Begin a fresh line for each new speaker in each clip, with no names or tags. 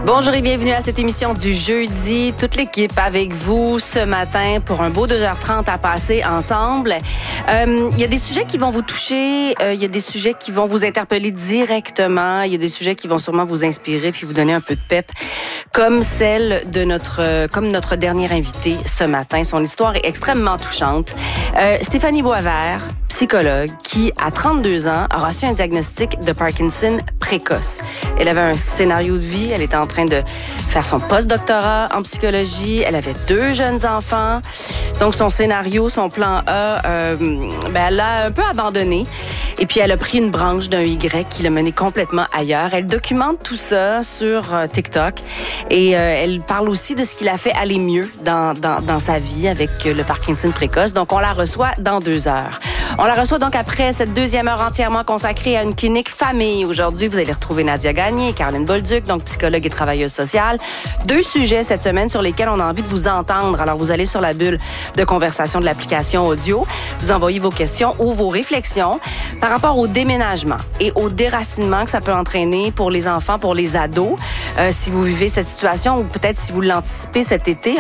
Bonjour et bienvenue à cette émission du jeudi. Toute l'équipe avec vous ce matin pour un beau 2h30 à passer ensemble. Il y a des sujets qui vont vous toucher, il y a des sujets qui vont vous interpeller directement, il y a des sujets qui vont sûrement vous inspirer puis vous donner un peu de pep, comme celle de notre dernière invitée ce matin. Son histoire est extrêmement touchante. Stéphanie Boisvert, psychologue, qui, à 32 ans, a reçu un diagnostic de Parkinson précoce. Elle avait un scénario de vie, elle était en train de faire son post-doctorat en psychologie, elle avait 2 jeunes enfants. Donc, son scénario, son plan A, elle l'a un peu abandonné. Et puis, elle a pris une branche d'un Y qui l'a mené complètement ailleurs. Elle documente tout ça sur TikTok et elle parle aussi de ce qui l'a fait aller mieux dans sa vie avec le Parkinson précoce. Donc, on la reçoit dans 2 heures. On la reçoit donc après cette deuxième heure entièrement consacrée à une clinique famille. Aujourd'hui, vous allez retrouver Nadia Gagné et Caroline Bolduc, donc psychologue et travailleuse sociale. 2 sujets cette semaine sur lesquels on a envie de vous entendre. Alors, vous allez sur la bulle de conversation de l'application audio, vous envoyez vos questions ou vos réflexions par rapport au déménagement et au déracinement que ça peut entraîner pour les enfants, pour les ados. Si vous vivez cette situation ou peut-être si vous l'anticipez cet été,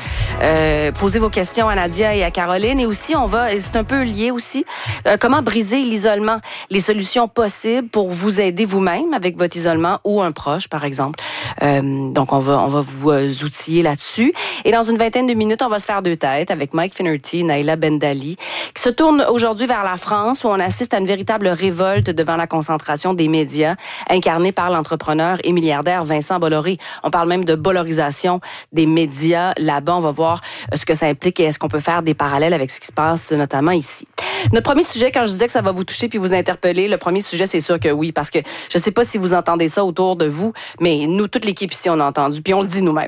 posez vos questions à Nadia et à Caroline. Et aussi, c'est un peu lié aussi, comment briser l'isolement, les solutions possibles pour vous aider vous-même avec votre isolement ou un proche, par exemple. Donc, on va vous outiller là-dessus. Et dans une vingtaine de minutes, on va se faire 2 têtes avec Mike Finnerty, Naila Bendali, qui se tourne aujourd'hui vers la France où on assiste à une véritable révolte devant la concentration des médias incarnée par l'entrepreneur et milliardaire Vincent Bolloré. On parle même de bollorisation des médias. Là-bas, on va voir ce que ça implique et est-ce qu'on peut faire des parallèles avec ce qui se passe notamment ici. Notre premier sujet, quand je disais que ça va vous toucher puis vous interpeller, le premier sujet, c'est sûr que oui, parce que je sais pas si vous entendez ça autour de vous, mais nous, toute l'équipe ici, on a entendu, puis on le dit nous-mêmes.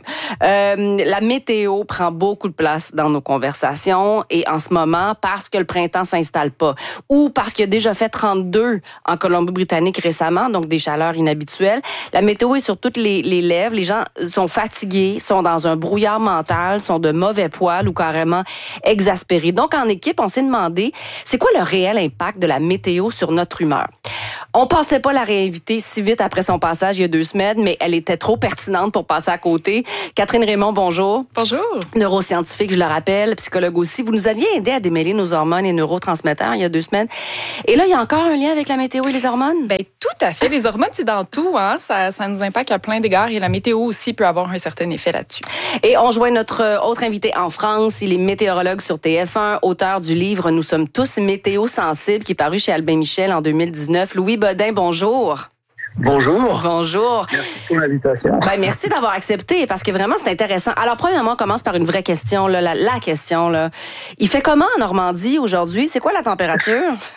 La météo prend beaucoup de place dans nos conversations et en ce moment, parce que le printemps s'installe pas ou parce qu'il a déjà fait 32 en Colombie-Britannique récemment, donc des chaleurs inhabituelles, la météo est sur toutes les lèvres. Les gens sont fatigués, sont dans un brouillard mental, sont de mauvais poil ou carrément exaspérés. Donc, en équipe, on s'est demandé, c'est quoi le réel impact de la météo sur notre humeur? On pensait pas la réinviter si vite après son passage il y a 2 semaines, mais elle était trop pertinente pour passer à côté. Catherine Raymond, bonjour.
Bonjour.
Neuroscientifique, je le rappelle, psychologue aussi. Vous nous aviez aidé à démêler nos hormones et neurotransmetteurs il y a 2 semaines. Et là, il y a encore un lien avec la météo et les hormones?
Bien, tout à fait. Les hormones, c'est dans tout. Hein? Ça nous impacte à plein d'égards et la météo aussi peut avoir un certain effet là-dessus.
Et on joint notre autre invité en France. Il est météorologue sur TF1, auteur du livre « Nous sommes tous météo-sensibles » qui est paru chez Albin Michel en 2019. Louis Bodin, bonjour.
Bonjour.
Bonjour.
Merci pour l'invitation.
Merci d'avoir accepté parce que vraiment, c'est intéressant. Alors, premièrement, on commence par une vraie question. Là, la question. Là. Il fait comment en Normandie aujourd'hui? C'est quoi la température?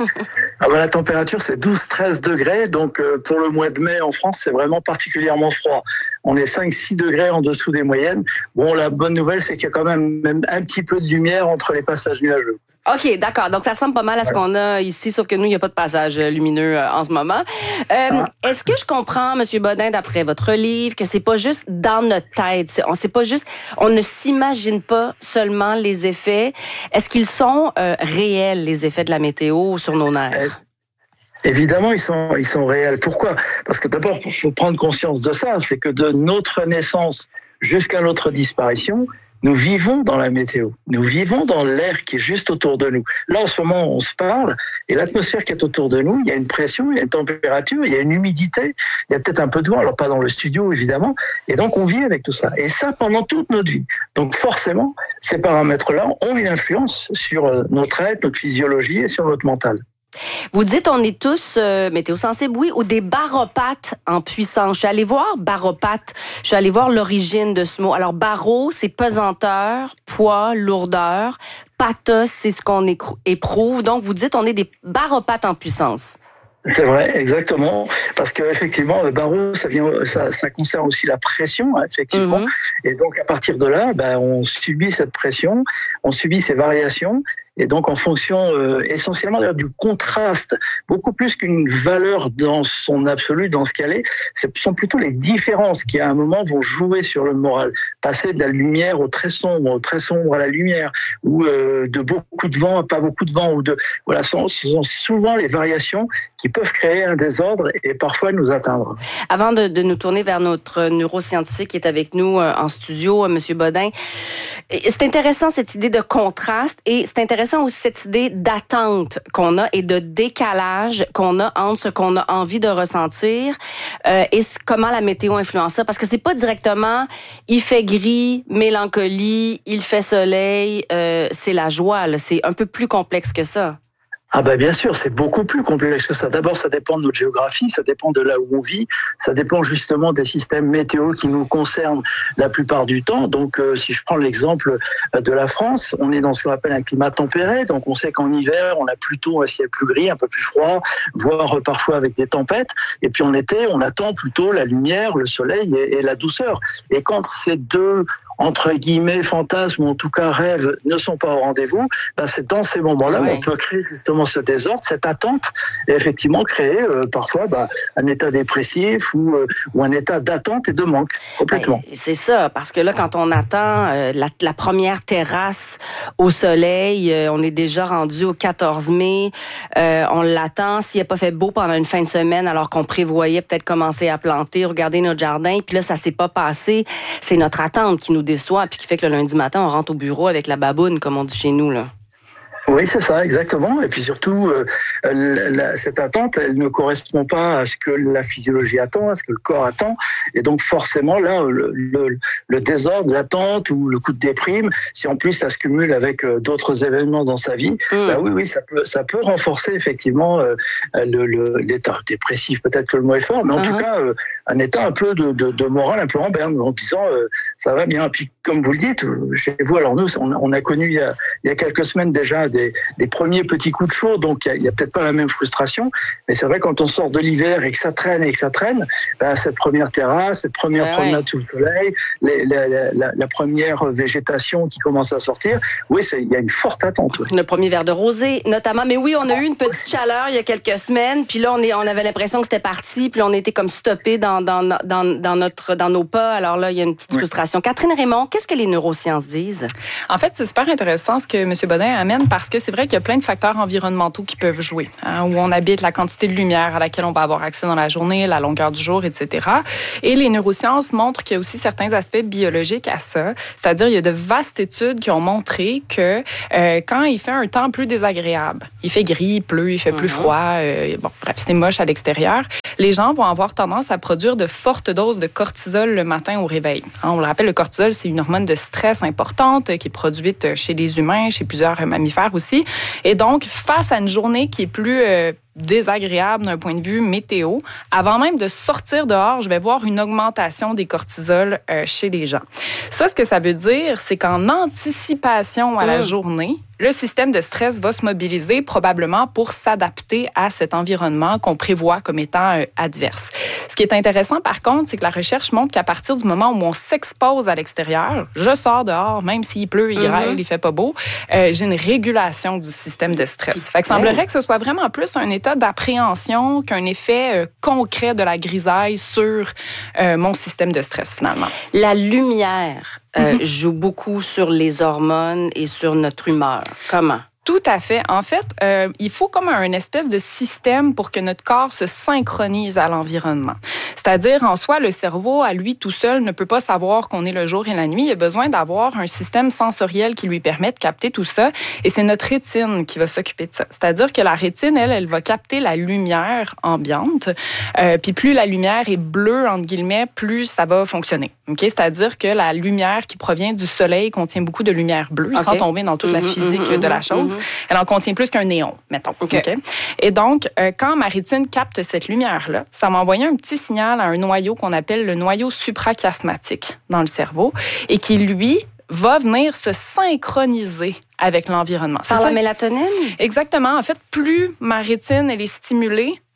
La température, c'est 12-13 degrés. Donc, pour le mois de mai en France, c'est vraiment particulièrement froid. On est 5-6 degrés en dessous des moyennes. Bon, la bonne nouvelle, c'est qu'il y a quand même un petit peu de lumière entre les passages nuageux.
OK, d'accord. Donc, ça ressemble pas mal à ce qu'on a ici, sauf que nous, il n'y a pas de passage lumineux en ce moment. Est-ce que je comprends, M. Bodin, d'après votre livre, que c'est pas juste dans notre tête? On ne s'imagine pas seulement les effets. Est-ce qu'ils sont réels, les effets de la météo sur nos nerfs?
Évidemment, ils sont réels. Pourquoi? Parce que d'abord, il faut prendre conscience de ça. C'est que de notre naissance jusqu'à notre disparition, nous vivons dans la météo. Nous vivons dans l'air qui est juste autour de nous. Là, en ce moment, on se parle et l'atmosphère qui est autour de nous, il y a une pression, il y a une température, il y a une humidité, il y a peut-être un peu de vent, alors pas dans le studio, évidemment. Et donc, on vit avec tout ça. Et ça, pendant toute notre vie. Donc, forcément, ces paramètres-là ont une influence sur notre être, notre physiologie et sur notre mental.
Vous dites on est tous météo-sensibles, oui, ou des baropathes en puissance. Je suis allée voir baropathe, je suis allée voir l'origine de ce mot. Alors, baro, c'est pesanteur, poids, lourdeur. Pathos, c'est ce qu'on éprouve. Donc, vous dites on est des baropathes en puissance.
C'est vrai, exactement, parce que effectivement le barreau, ça concerne aussi la pression, effectivement, et donc à partir de là, on subit cette pression, on subit ces variations, Et donc, en fonction essentiellement d'ailleurs, du contraste, beaucoup plus qu'une valeur dans son absolu, dans ce qu'elle est, ce sont plutôt les différences qui, à un moment, vont jouer sur le moral. Passer de la lumière au très sombre à la lumière, ou de beaucoup de vent à pas beaucoup de vent, ou voilà, ce sont souvent les variations qui peuvent créer un désordre et parfois nous atteindre.
Avant de nous tourner vers notre neuroscientifique qui est avec nous en studio, M. Bodin, c'est intéressant cette idée de contraste et c'est intéressant aussi cette idée d'attente qu'on a et de décalage qu'on a entre ce qu'on a envie de ressentir et comment la météo influence ça. Parce que c'est pas directement il fait gris, mélancolie, il fait soleil, c'est la joie. Là. C'est un peu plus complexe que ça.
Ah ben bien sûr, c'est beaucoup plus complexe que ça. D'abord, ça dépend de notre géographie, ça dépend de là où on vit, ça dépend justement des systèmes météo qui nous concernent la plupart du temps. Donc, si je prends l'exemple de la France, on est dans ce qu'on appelle un climat tempéré. Donc, on sait qu'en hiver, on a plutôt un ciel plus gris, un peu plus froid, voire parfois avec des tempêtes. Et puis en été, on attend plutôt la lumière, le soleil et la douceur. Et quand ces deux entre guillemets, fantasmes, ou en tout cas rêves, ne sont pas au rendez-vous, ben c'est dans ces moments-là où on peut créer justement ce désordre, cette attente, et effectivement créer parfois un état dépressif ou un état d'attente et de manque, complètement.
C'est ça, parce que là, quand on attend la première terrasse au soleil, on est déjà rendu au 14 mai, on l'attend, s'il n'a pas fait beau pendant une fin de semaine, alors qu'on prévoyait peut-être commencer à planter, regarder notre jardin, puis là, ça s'est pas passé, c'est notre attente qui nous déçoit, puis qui fait que le lundi matin, on rentre au bureau avec la baboune, comme on dit chez nous, là.
Oui, c'est ça, exactement. Et puis surtout, cette attente, elle ne correspond pas à ce que la physiologie attend, à ce que le corps attend. Et donc forcément, là, le désordre, l'attente ou le coup de déprime, si en plus ça se cumule avec d'autres événements dans sa vie, oui, ça peut renforcer effectivement l'état dépressif. Peut-être que le mot est fort, mais en tout cas, un état un peu de morale un peu en berne, en disant ça va bien. Puis comme vous le dites, chez vous, alors nous, on a connu il y a quelques semaines déjà des premiers petits coups de chaud, donc il y a peut-être pas la même frustration, mais c'est vrai quand on sort de l'hiver et que ça traîne, cette première terrasse, cette première promenade sous le soleil, la première végétation qui commence à sortir, oui, il y a une forte attente. Oui.
Le premier verre de rosée, notamment, mais oui, on a eu une petite chaleur il y a quelques semaines, puis là, on avait l'impression que c'était parti, puis là, on était comme stoppé dans nos pas, alors là, il y a une petite frustration. Catherine Raymond, qu'est-ce que les neurosciences disent?
En fait, c'est super intéressant ce que M. Bodin amène parce que c'est vrai qu'il y a plein de facteurs environnementaux qui peuvent jouer. Où on habite, la quantité de lumière à laquelle on va avoir accès dans la journée, la longueur du jour, etc. Et les neurosciences montrent qu'il y a aussi certains aspects biologiques à ça. C'est-à-dire, il y a de vastes études qui ont montré que quand il fait un temps plus désagréable, il fait gris, il pleut, il fait plus froid, bref, c'est moche à l'extérieur, les gens vont avoir tendance à produire de fortes doses de cortisol le matin au réveil. On le rappelle, le cortisol, c'est une hormone de stress importante qui est produite chez les humains, chez plusieurs mammifères aussi. Et donc, face à une journée qui est plus désagréable d'un point de vue météo, avant même de sortir dehors, je vais voir une augmentation des cortisols chez les gens. Ça, ce que ça veut dire, c'est qu'en anticipation à la journée, le système de stress va se mobiliser probablement pour s'adapter à cet environnement qu'on prévoit comme étant adverse. Ce qui est intéressant, par contre, c'est que la recherche montre qu'à partir du moment où on s'expose à l'extérieur, je sors dehors, même s'il pleut, il grêle, il fait pas beau, j'ai une régulation du système de stress. Fait que semblerait que ce soit vraiment plus un état d'appréhension qu'un effet concret de la grisaille sur mon système de stress, finalement.
La lumière joue beaucoup sur les hormones et sur notre humeur. Comment?
Tout à fait. En fait, il faut comme un espèce de système pour que notre corps se synchronise à l'environnement. C'est-à-dire, en soi, le cerveau, à lui tout seul, ne peut pas savoir qu'on est le jour et la nuit. Il a besoin d'avoir un système sensoriel qui lui permet de capter tout ça. Et c'est notre rétine qui va s'occuper de ça. C'est-à-dire que la rétine, elle va capter la lumière ambiante. Puis plus la lumière est bleue, entre guillemets, plus ça va fonctionner. Okay? C'est-à-dire que la lumière qui provient du soleil contient beaucoup de lumière bleue, sans tomber dans toute la physique de la chose. Elle en contient plus qu'un néon, mettons. Okay? Et donc, quand ma rétine capte cette lumière-là, ça va envoyer un petit signal à un noyau qu'on appelle le noyau suprachiasmatique dans le cerveau et qui, lui, va venir se synchroniser avec l'environnement.
Par la mélatonine?
Exactement. En fait, plus ma rétine elle est stimulée,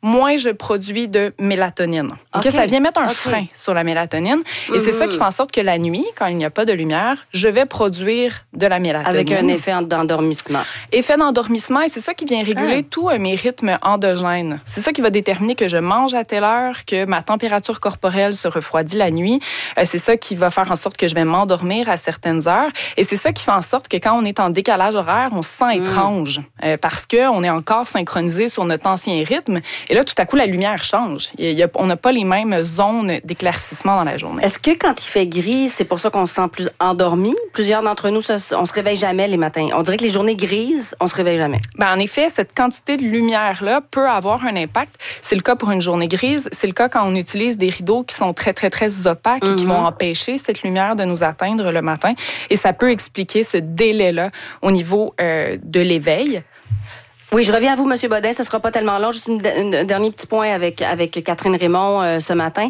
moins je produis de mélatonine. Okay? Ça vient mettre un frein sur la mélatonine. Et c'est ça qui fait en sorte que la nuit, quand il n'y a pas de lumière, je vais produire de la mélatonine.
Avec un effet d'endormissement.
Effet d'endormissement, et c'est ça qui vient réguler tous mes rythmes endogènes. C'est ça qui va déterminer que je mange à telle heure, que ma température corporelle se refroidit la nuit. C'est ça qui va faire en sorte que je vais m'endormir à certaines heures. Et c'est ça qui fait en sorte que quand on est en décalage horaire, on se sent étrange parce qu'on est encore synchronisé sur notre ancien rythme. Et là, tout à coup, la lumière change. On n'a pas les mêmes zones d'éclaircissement dans la journée.
Est-ce que quand il fait gris, c'est pour ça qu'on se sent plus endormi? Plusieurs d'entre nous, on se réveille jamais les matins. On dirait que les journées grises, on se réveille jamais.
En effet, cette quantité de lumière-là peut avoir un impact. C'est le cas pour une journée grise. C'est le cas quand on utilise des rideaux qui sont très, très, très opaques et qui vont empêcher cette lumière de nous atteindre le matin. Et ça peut expliquer ce délai-là au niveau de l'éveil.
Oui, je reviens à vous, M. Bodin. Ce ne sera pas tellement long. Juste un dernier petit point avec Catherine Raymond ce matin.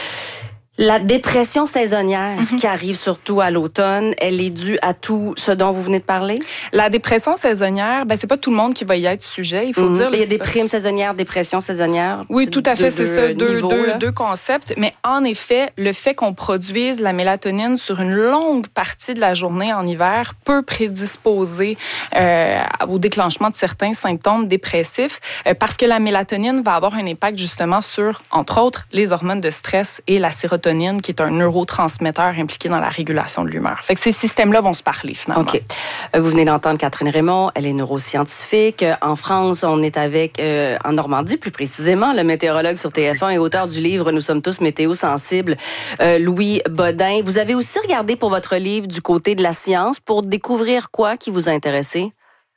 La dépression saisonnière qui arrive surtout à l'automne, elle est due à tout ce dont vous venez de parler?
La dépression saisonnière, c'est pas tout le monde qui va y être sujet, il faut dire.
Il y a des primes saisonnières, dépression saisonnière.
Oui, tout à fait, c'est ça, deux concepts. Mais en effet, le fait qu'on produise la mélatonine sur une longue partie de la journée en hiver peut prédisposer au déclenchement de certains symptômes dépressifs parce que la mélatonine va avoir un impact justement sur, entre autres, les hormones de stress et la sérotonine, qui est un neurotransmetteur impliqué dans la régulation de l'humeur. Fait que ces systèmes-là vont se parler, finalement.
OK. Vous venez d'entendre Catherine Raymond, elle est neuroscientifique. En France, on est avec, en Normandie plus précisément, le météorologue sur TF1 et auteur du livre « Nous sommes tous météo-sensibles », Louis Bodin. Vous avez aussi regardé pour votre livre du côté de la science pour découvrir quoi qui vous a intéressé?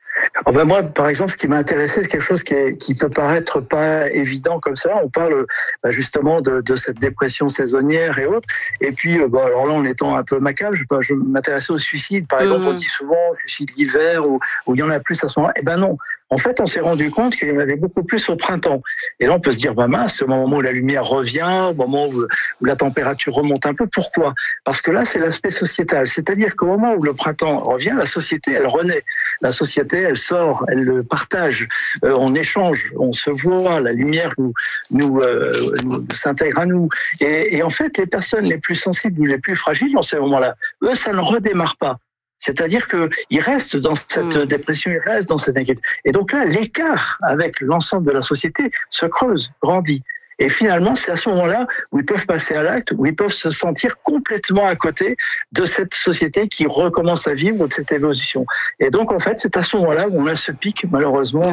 Moi, par exemple, ce qui m'a intéressé, c'est quelque chose qui peut paraître pas évident comme ça. On parle justement de cette dépression saisonnière et autres. Et puis, alors là, en étant un peu macabre, je m'intéressais au suicide. Par exemple, on dit souvent suicide l'hiver ou il y en a plus à ce moment-là. Eh ben non. En fait, on s'est rendu compte qu'il y en avait beaucoup plus au printemps. Et là, on peut se dire, mince, au moment où la lumière revient, au moment où la température remonte un peu. Pourquoi? Parce que là, c'est l'aspect sociétal. C'est-à-dire qu'au moment où le printemps revient, la société, elle renaît. La société, elle sort, elle le partage, on échange, on se voit, la lumière nous s'intègre à nous. Et en fait, les personnes les plus sensibles ou les plus fragiles dans ces moments-là, eux, ça ne redémarre pas. C'est-à-dire qu'ils restent dans cette dépression, ils restent dans cette inquiétude. Et donc là, l'écart avec l'ensemble de la société se creuse, grandit. Et finalement, c'est à ce moment-là où ils peuvent passer à l'acte, où ils peuvent se sentir complètement à côté de cette société qui recommence à vivre, de cette évolution. Et donc, en fait, c'est à ce moment-là où on a ce pic, malheureusement,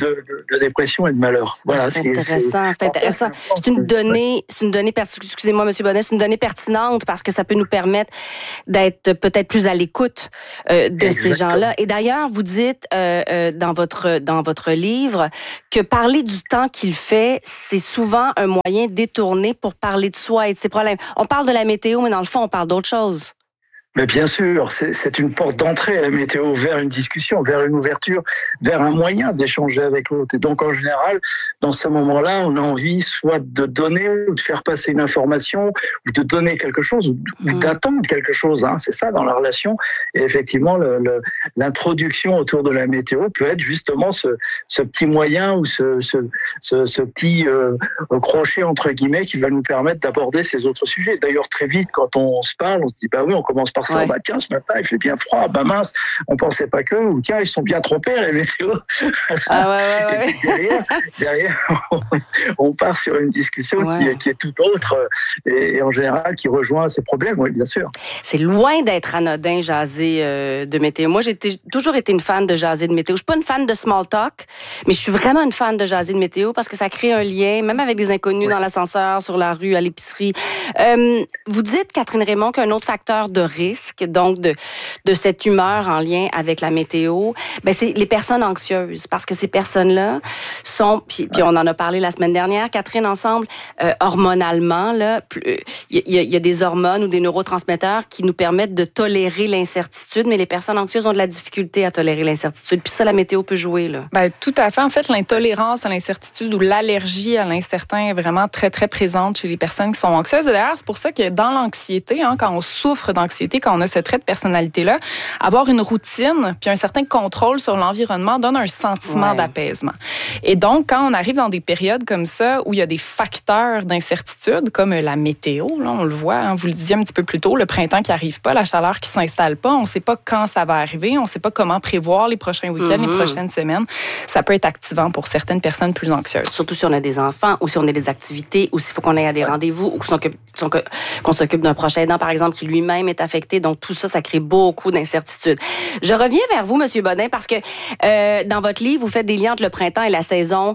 de dépression et de malheur. Voilà,
c'est intéressant. C'est une donnée, excusez-moi, M. Bodin, c'est une donnée pertinente parce que ça peut nous permettre d'être peut-être plus à l'écoute de ces gens-là. Et d'ailleurs, vous dites dans votre livre que parler du temps qu'il fait, c'est souvent un moyen détourné pour parler de soi et de ses problèmes. On parle de la météo, mais dans le fond, on parle d'autre chose.
Mais bien sûr, c'est une porte d'entrée, la météo, vers une discussion, vers une ouverture, vers un moyen d'échanger avec l'autre. Et donc, en général, dans ce moment-là, on a envie soit de donner ou de faire passer une information, ou de donner quelque chose, ou d'attendre quelque chose. C'est ça, dans la relation. Et effectivement, l'introduction autour de la météo peut être justement ce petit moyen ou ce petit crochet, entre guillemets, qui va nous permettre d'aborder ces autres sujets. D'ailleurs, très vite, quand on se parle, on se dit, oui, on commence par ça, tiens, ce matin, il fait bien froid, mince, on pensait pas que, ou tiens, ils sont bien trompés, les météos. Et puis derrière, on part sur une discussion qui est tout autre, et en général, qui rejoint ces problèmes, oui, bien sûr.
C'est loin d'être anodin, jaser de météo. Moi, j'ai toujours été une fan de jaser de météo. Je suis pas une fan de small talk, mais je suis vraiment une fan de jaser de météo parce que ça crée un lien, même avec des inconnus dans l'ascenseur, sur la rue, à l'épicerie. Vous dites, Catherine Raymond, qu'un autre facteur de risque, donc de cette humeur en lien avec la météo, c'est les personnes anxieuses, parce que ces personnes-là sont, puis on en a parlé la semaine dernière, Catherine, ensemble, hormonalement, il y a des hormones ou des neurotransmetteurs qui nous permettent de tolérer l'incertitude, mais les personnes anxieuses ont de la difficulté à tolérer l'incertitude, puis ça, la météo peut jouer, là.
Tout à fait. En fait, l'intolérance à l'incertitude ou l'allergie à l'incertain est vraiment très, très présente chez les personnes qui sont anxieuses. Et d'ailleurs, c'est pour ça que dans l'anxiété, quand on souffre d'anxiété, personnalité, quand on a ce trait de personnalité-là, avoir une routine puis un certain contrôle sur l'environnement donne un sentiment d'apaisement. Et donc, quand on arrive dans des périodes comme ça, où il y a des facteurs d'incertitude, comme la météo, là, on le voit, hein, vous le disiez un petit peu plus tôt, le printemps qui n'arrive pas, la chaleur qui ne s'installe pas, on ne sait pas quand ça va arriver, on ne sait pas comment prévoir les prochains week-ends, les prochaines semaines. Ça peut être activant pour certaines personnes plus anxieuses.
Surtout si on a des enfants, ou si on a des activités, ou s'il faut qu'on aille à des rendez-vous, ou qu'on s'occupe d'un proche aidant, par exemple, qui lui-même est affecté. Donc, tout ça, ça crée beaucoup d'incertitudes. Je reviens vers vous, M. Bodin, parce que dans votre livre, vous faites des liens entre le printemps et la saison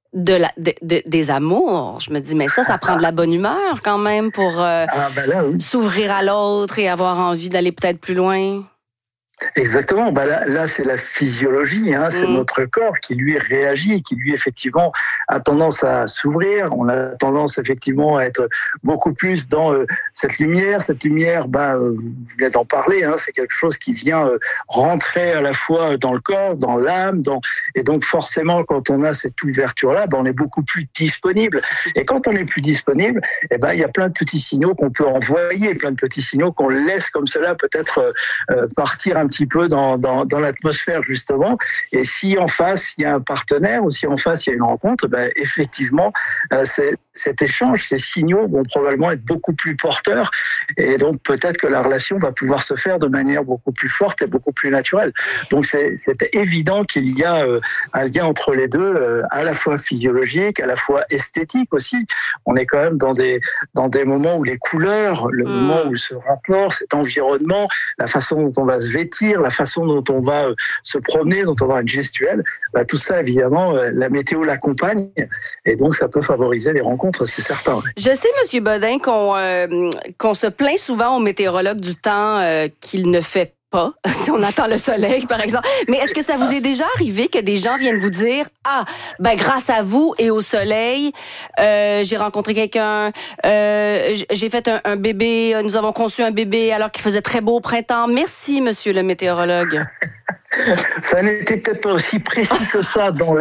des amours. Je me dis, mais ça prend de la bonne humeur quand même pour s'ouvrir à l'autre et avoir envie d'aller peut-être plus loin.
Exactement. Là, c'est la physiologie. C'est notre corps qui lui réagit, qui lui effectivement a tendance à s'ouvrir. On a tendance effectivement à être beaucoup plus dans cette lumière. Cette lumière, vous venez d'en parler. C'est quelque chose qui vient rentrer à la fois dans le corps, dans l'âme, et donc forcément, quand on a cette ouverture-là, on est beaucoup plus disponible. Et quand on est plus disponible, il y a plein de petits signaux qu'on peut envoyer, plein de petits signaux qu'on laisse comme cela peut-être partir un petit peu dans l'atmosphère justement. Et si en face il y a un partenaire ou si en face il y a une rencontre, effectivement cet échange, ces signaux vont probablement être beaucoup plus porteurs et donc peut-être que la relation va pouvoir se faire de manière beaucoup plus forte et beaucoup plus naturelle. Donc c'est évident qu'il y a un lien entre les deux, à la fois physiologique, à la fois esthétique aussi. On est quand même dans des moments où les couleurs, le moment où ce rapport, cet environnement, la façon dont on va se vêtir, la façon dont on va se promener, dont on va être gestuel, tout ça, évidemment, la météo l'accompagne et donc ça peut favoriser les rencontres, c'est certain.
Je sais, M. Bodin, qu'on se plaint souvent aux météorologues du temps qu'il ne fait pas, si on attend le soleil, par exemple. Mais est-ce que ça vous est déjà arrivé que des gens viennent vous dire grâce à vous et au soleil, j'ai rencontré quelqu'un, j'ai fait un bébé, nous avons conçu un bébé alors qu'il faisait très beau au printemps. Merci, monsieur le météorologue.
Ça n'était peut-être pas aussi précis que ça dans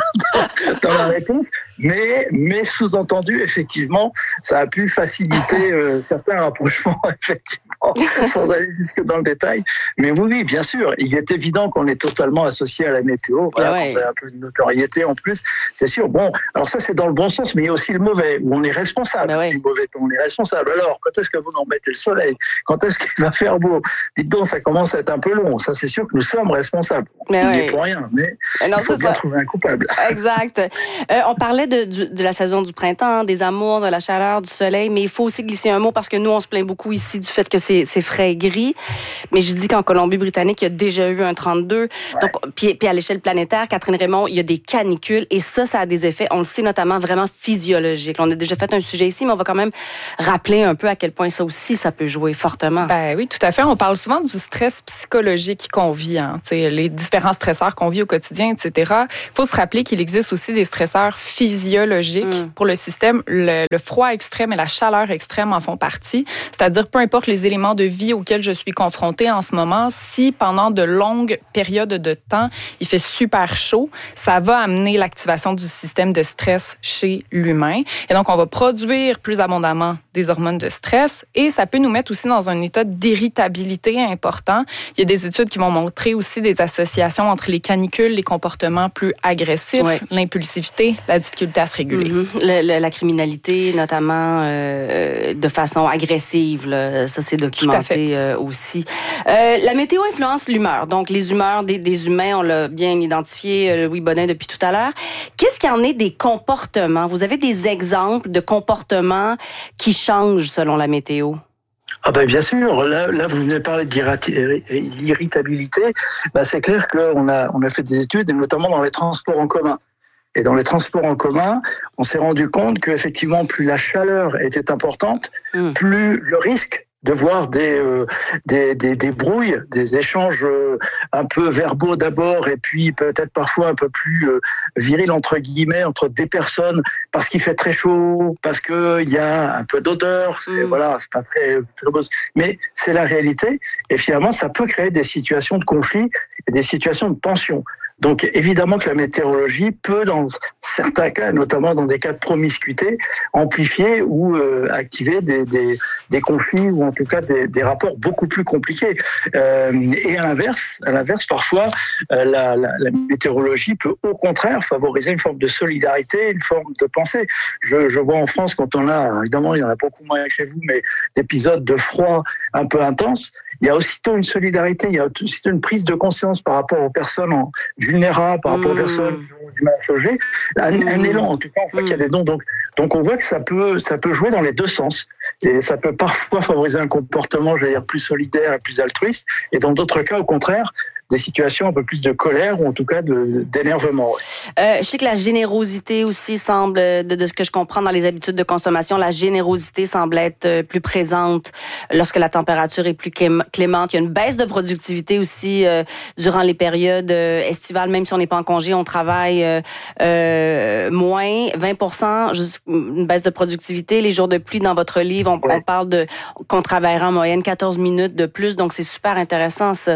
la réponse, mais sous-entendu, effectivement, ça a pu faciliter certains rapprochements, effectivement, sans aller jusque dans le détail. Mais oui, bien sûr, il est évident qu'on est totalement associé à la météo. Voilà, quand vous avez un peu de notoriété en plus, c'est sûr. Bon, alors ça, c'est dans le bon sens, mais il y a aussi le mauvais, où on est responsable du mauvais temps. On est responsable. Alors, quand est-ce que vous en mettez le soleil? Quand est-ce qu'il va faire beau? Dites donc, ça commence à être un peu long. Ça, c'est sûr que nous sommes responsables. On n'est pour rien, mais il faut bien trouver un coupable.
Exact. On parlait de la saison du printemps, des amours, de la chaleur, du soleil, mais il faut aussi glisser un mot parce que nous, on se plaint beaucoup ici du fait que c'est frais et gris. Mais je dis qu'en Colombie-Britannique, il y a déjà eu un 32. Donc, puis à l'échelle planétaire, Catherine Raymond, il y a des canicules et ça a des effets, on le sait, notamment vraiment physiologiques. On a déjà fait un sujet ici, mais on va quand même rappeler un peu à quel point ça aussi, ça peut jouer fortement.
Oui, tout à fait. On parle souvent du stress psychologique qu'on vit, les différents stresseurs qu'on vit au quotidien, etc. Il faut se rappeler qu'il existe aussi des stresseurs physiologiques pour le système. Le froid extrême et la chaleur extrême en font partie. C'est-à-dire, peu importe les éléments de vie auxquels je suis confrontée en ce moment, si pendant de longues périodes de temps, il fait super chaud, ça va amener l'activation du système de stress chez l'humain. Et donc, on va produire plus abondamment des hormones de stress et ça peut nous mettre aussi dans un état d'irritabilité important. Il y a des études qui vont montrer aussi des associations entre les canicules, les comportements plus agressifs, l'impulsivité, la difficulté à se réguler.
La criminalité, notamment de façon agressive, là, ça c'est documenté aussi. La météo influence l'humeur. Donc, les humeurs des humains, on l'a bien identifié, Louis Bodin, depuis tout à l'heure. Qu'est-ce qu'il y en est des comportements? Vous avez des exemples de comportements qui changent selon la météo?
Bien sûr, là vous venez de parler de l'irritabilité. C'est clair qu'on a fait des études, et notamment dans les transports en commun. Et dans les transports en commun, on s'est rendu compte qu'effectivement, plus la chaleur était importante, plus le risque de voir des brouilles, des échanges un peu verbaux d'abord et puis peut-être parfois un peu plus virils entre guillemets entre des personnes parce qu'il fait très chaud, parce que il y a un peu d'odeur, voilà, c'est pas très beau, mais c'est la réalité et finalement ça peut créer des situations de conflit et des situations de tension. Donc évidemment que la météorologie peut, dans certains cas, notamment dans des cas de promiscuité, amplifier ou activer des conflits ou en tout cas des rapports beaucoup plus compliqués. Et à l'inverse, parfois, la météorologie peut au contraire favoriser une forme de solidarité, une forme de pensée. Je vois en France, quand on a, évidemment, il y en a beaucoup moins que chez vous, mais d'épisodes de froid un peu intenses, il y a aussitôt une solidarité, il y a aussitôt une prise de conscience par rapport aux personnes vulnérables, par rapport aux personnes qui ont du mal à se loger. Un élan, en tout cas, on voit qu'il y a des dons. Donc on voit que ça peut jouer dans les deux sens. Et ça peut parfois favoriser un comportement, je vais dire, plus solidaire et plus altruiste. Et dans d'autres cas, au contraire, des situations un peu plus de colère ou en tout cas d'énervement.
Je sais que la générosité aussi semble, de ce que je comprends dans les habitudes de consommation, la générosité semble être plus présente lorsque la température est plus clémente. Il y a une baisse de productivité aussi durant les périodes estivales, même si on n'est pas en congé, on travaille moins, 20%, une baisse de productivité. Les jours de pluie dans votre livre, on parle qu'on travaillera en moyenne 14 minutes de plus, donc c'est super intéressant ça,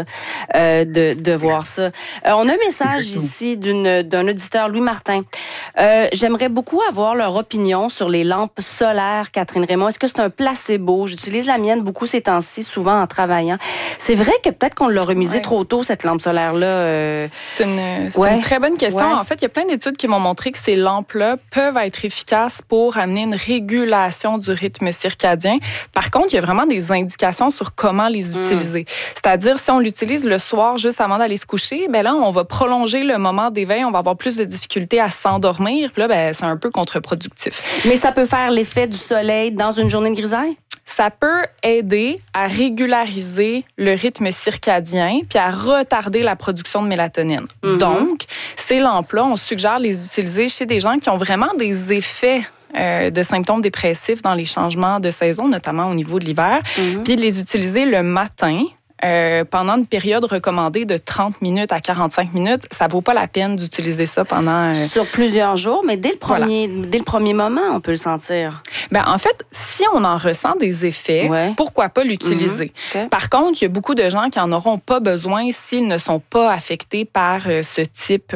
de voir ça. On a un message ici d'un auditeur, Louis Martin. J'aimerais beaucoup avoir leur opinion sur les lampes solaires, Catherine Raymond. Est-ce que c'est un placebo? J'utilise la mienne beaucoup ces temps-ci, souvent en travaillant. C'est vrai que peut-être qu'on l'a remisée trop tôt, cette lampe solaire-là.
C'est une très bonne question. Ouais. En fait, il y a plein d'études qui m'ont montré que ces lampes-là peuvent être efficaces pour amener une régulation du rythme circadien. Par contre, il y a vraiment des indications sur comment les utiliser. C'est-à-dire, si on l'utilise le soir juste avant d'aller se coucher, ben là, on va prolonger le moment d'éveil, on va avoir plus de difficultés à s'endormir. Puis là, ben, c'est un peu contre-productif.
Mais ça peut faire l'effet du soleil dans une journée de grisaille?
Ça peut aider à régulariser le rythme circadien puis à retarder la production de mélatonine. Donc, ces lampes-là, on suggère les utiliser chez des gens qui ont vraiment des effets de symptômes dépressifs dans les changements de saison, notamment au niveau de l'hiver, puis de les utiliser le matin. Pendant une période recommandée de 30 minutes à 45 minutes, ça vaut pas la peine d'utiliser ça pendant...
Sur plusieurs jours, mais dès le premier moment, on peut le sentir.
Ben, en fait, si on en ressent des effets, pourquoi pas l'utiliser? Okay. Par contre, il y a beaucoup de gens qui en auront pas besoin s'ils ne sont pas affectés par ce type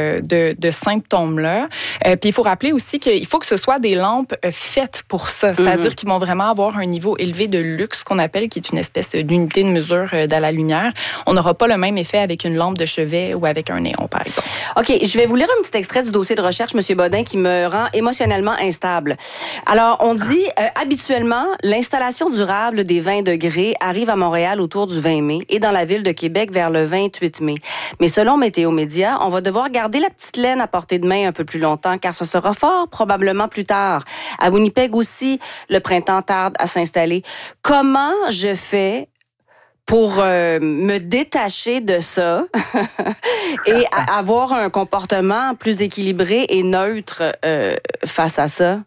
de symptômes-là. Puis il faut rappeler aussi qu'il faut que ce soit des lampes faites pour ça, c'est-à-dire qu'ils vont vraiment avoir un niveau élevé de luxe, qu'on appelle, qui est une espèce d'unité de mesure de la lumière. On n'aura pas le même effet avec une lampe de chevet ou avec un néon, par exemple.
OK, je vais vous lire un petit extrait du dossier de recherche, M. Bodin, qui me rend émotionnellement instable. Alors, on dit, habituellement, l'installation durable des 20 degrés arrive à Montréal autour du 20 mai et dans la ville de Québec vers le 28 mai. Mais selon Météo Média, on va devoir garder la petite laine à portée de main un peu plus longtemps, car ce sera fort probablement plus tard. À Winnipeg aussi, le printemps tarde à s'installer. Comment je fais pour me détacher de ça et avoir un comportement plus équilibré et neutre face à ça?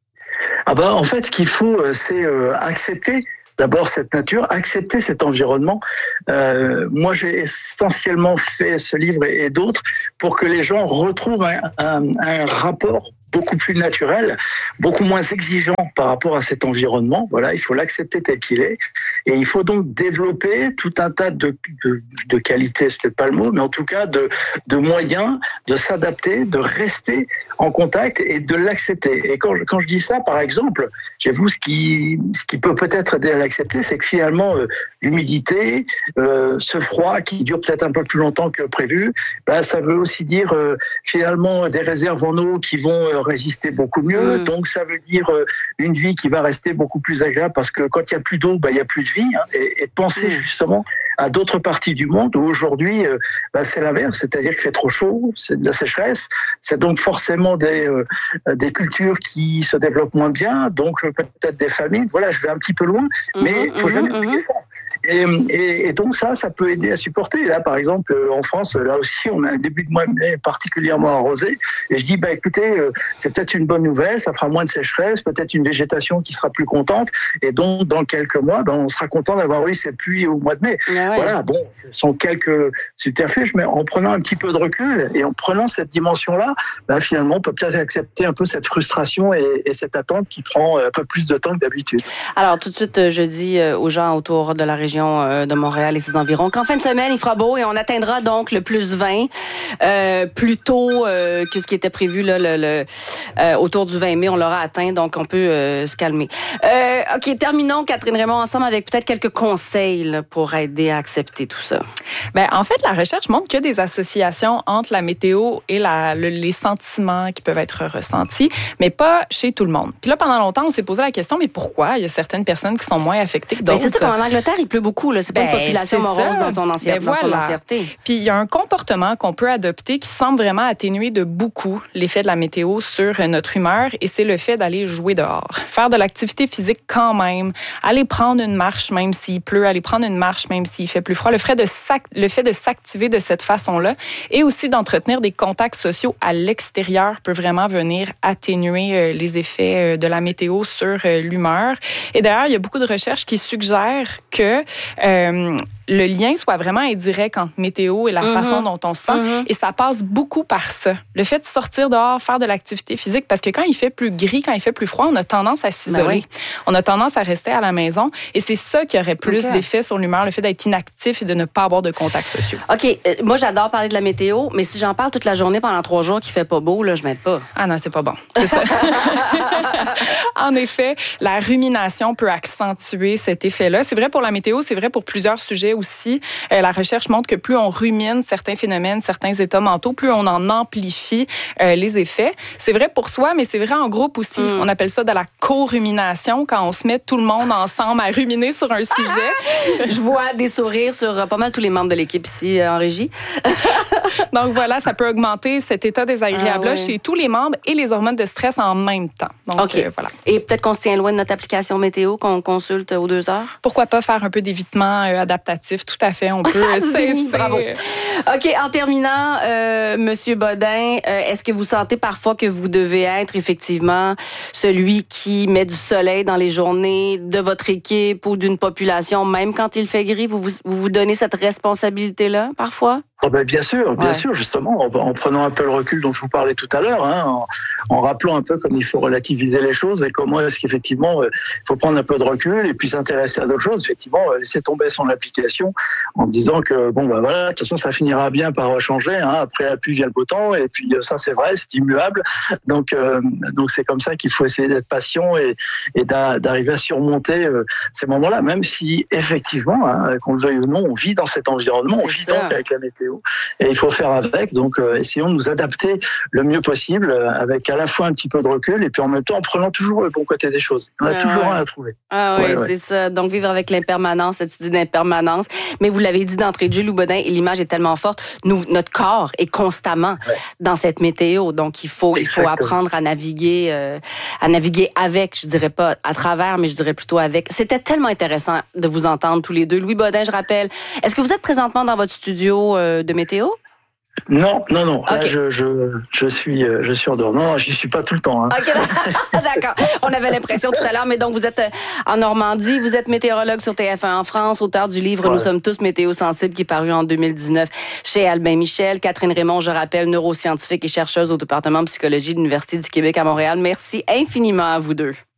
En fait, ce qu'il faut, c'est accepter d'abord cette nature, accepter cet environnement. Moi, j'ai essentiellement fait ce livre et d'autres pour que les gens retrouvent un rapport beaucoup plus naturel, beaucoup moins exigeant par rapport à cet environnement. Voilà, il faut l'accepter tel qu'il est. Et il faut donc développer tout un tas de qualités, c'est peut-être pas le mot, mais en tout cas de moyens de s'adapter, de rester en contact et de l'accepter. Et quand je dis ça, par exemple, j'avoue, ce qui peut peut-être aider à l'accepter, c'est que finalement, l'humidité, ce froid qui dure peut-être un peu plus longtemps que prévu, ça veut aussi dire finalement des réserves en eau qui vont résister beaucoup mieux. Donc, ça veut dire une vie qui va rester beaucoup plus agréable parce que quand il n'y a plus d'eau, il n'y a plus de vie. Hein, et penser justement à d'autres parties du monde où aujourd'hui, c'est l'inverse, c'est-à-dire qu'il fait trop chaud, c'est de la sécheresse, c'est donc forcément des cultures qui se développent moins bien, donc peut-être des famines. Voilà, je vais un petit peu loin, mais il ne faut jamais oublier ça. Et donc ça peut aider à supporter. Là, par exemple, en France, là aussi, on a un début de mois de mai particulièrement arrosé. Et je dis, écoutez, c'est peut-être une bonne nouvelle, ça fera moins de sécheresse, peut-être une végétation qui sera plus contente. Et donc, dans quelques mois, on sera content d'avoir eu cette pluie au mois de mai. Voilà, bon, ce sont quelques subterfuges, mais en prenant un petit peu de recul et en prenant cette dimension-là, finalement, on peut peut-être accepter un peu cette frustration et cette attente qui prend un peu plus de temps que d'habitude.
Alors, tout de suite, je dis aux gens autour de la région région de Montréal et ses environs, qu'en fin de semaine, il fera beau et on atteindra donc le plus 20 plus tôt que ce qui était prévu là, autour du 20 mai. On l'aura atteint, donc on peut se calmer. OK, terminons, Catherine Raymond, ensemble avec peut-être quelques conseils là, pour aider à accepter tout ça.
Bien, en fait, la recherche montre qu'il y a des associations entre la météo et les sentiments qui peuvent être ressentis, mais pas chez tout le monde. Puis là, pendant longtemps, on s'est posé la question, mais pourquoi il y a certaines personnes qui sont moins affectées que d'autres?
C'est ça, comme en Angleterre, il pleut beaucoup. Là. C'est pas une population morose dans son ancienneté.
Puis il y a un comportement qu'on peut adopter qui semble vraiment atténuer de beaucoup l'effet de la météo sur notre humeur, et c'est le fait d'aller jouer dehors. Faire de l'activité physique quand même, aller prendre une marche même s'il pleut, aller prendre une marche même s'il fait plus froid, le fait de s'activer de cette façon-là et aussi d'entretenir des contacts sociaux à l'extérieur peut vraiment venir atténuer les effets de la météo sur l'humeur. Et d'ailleurs, il y a beaucoup de recherches qui suggèrent que le lien soit vraiment indirect entre météo et la façon dont on se sent. Et ça passe beaucoup par ça. Le fait de sortir dehors, faire de l'activité physique, parce que quand il fait plus gris, quand il fait plus froid, on a tendance à s'isoler. Ben oui. On a tendance à rester à la maison. Et c'est ça qui aurait plus d'effet sur l'humeur, le fait d'être inactif et de ne pas avoir de contacts sociaux.
OK. Moi, j'adore parler de la météo, mais si j'en parle toute la journée pendant 3 jours qu'il fait pas beau, là, je m'aide pas.
Ah non, c'est pas bon. C'est ça. En effet, la rumination peut accentuer cet effet-là. C'est vrai pour la météo, c'est vrai pour plusieurs sujets aussi. La recherche montre que plus on rumine certains phénomènes, certains états mentaux, plus on en amplifie les effets. C'est vrai pour soi, mais c'est vrai en groupe aussi. On appelle ça de la co-rumination, quand on se met tout le monde ensemble à ruminer sur un sujet.
Je vois des sourires sur pas mal tous les membres de l'équipe ici en régie.
Donc voilà, ça peut augmenter cet état désagréable-là chez tous les membres et les hormones de stress en même temps. Donc voilà.
Et peut-être qu'on se tient loin de notre application météo qu'on consulte aux 2 heures?
Pourquoi pas faire un peu d'évitement adaptatif? Tout à fait, on peut cesser.
Bravo. OK, en terminant, Monsieur Bodin, est-ce que vous sentez parfois que vous devez être effectivement celui qui met du soleil dans les journées de votre équipe ou d'une population, même quand il fait gris? Vous donnez cette responsabilité-là, parfois?
Oh ben bien sûr, justement, en prenant un peu le recul dont je vous parlais tout à l'heure, en rappelant un peu comme il faut relativiser les choses et comment est-ce qu'effectivement il faut prendre un peu de recul et puis s'intéresser à d'autres choses, effectivement, laisser tomber son application en disant que bon ben voilà, de toute façon ça finira bien par changer, après la pluie vient le beau temps et puis ça c'est vrai, c'est immuable, donc c'est comme ça qu'il faut essayer d'être patient et d'arriver à surmonter ces moments-là, même si effectivement, qu'on le veuille ou non, on vit dans cet environnement, on vit donc avec la météo. Et il faut faire avec, donc essayons de nous adapter le mieux possible avec à la fois un petit peu de recul et puis en même temps en prenant toujours le bon côté des choses. On a toujours un à trouver.
C'est ça. Donc vivre avec l'impermanence, cette idée d'impermanence. Mais vous l'avez dit d'entrée de jeu, Lou Bodin, et l'image est tellement forte. Notre corps est constamment dans cette météo, donc il faut apprendre à naviguer avec, je dirais pas à travers, mais je dirais plutôt avec. C'était tellement intéressant de vous entendre tous les deux. Louis Bodin, je rappelle, est-ce que vous êtes présentement dans votre studio de météo?
Non.
Okay.
Là, je suis en dehors. Non, j'y suis pas tout le temps.
OK, d'accord. On avait l'impression tout à l'heure, mais donc vous êtes en Normandie, vous êtes météorologue sur TF1 en France, auteur du livre Nous sommes tous météo-sensibles qui est paru en 2019 chez Albin Michel. Catherine Raymond, je rappelle, neuroscientifique et chercheuse au département de psychologie de l'Université du Québec à Montréal. Merci infiniment à vous deux.